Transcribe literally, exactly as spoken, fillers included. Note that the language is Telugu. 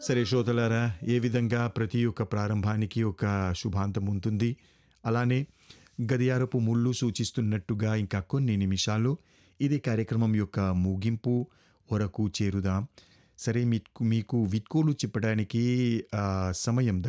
సరే శ్రోతలారా, ఏ విధంగా ప్రతి ఒక్క ప్రారంభానికి ఒక శుభాంతం ఉంటుంది, అలానే గడియారపు ముళ్ళు సూచిస్తున్నట్టుగా ఇంకా కొన్ని నిమిషాలు ఇది కార్యక్రమం యొక్క ముగింపు వరకు చేరుదాం. సరే, మీకు మీకు వీడ్కోలు చెప్పడానికి ఆ, సమయం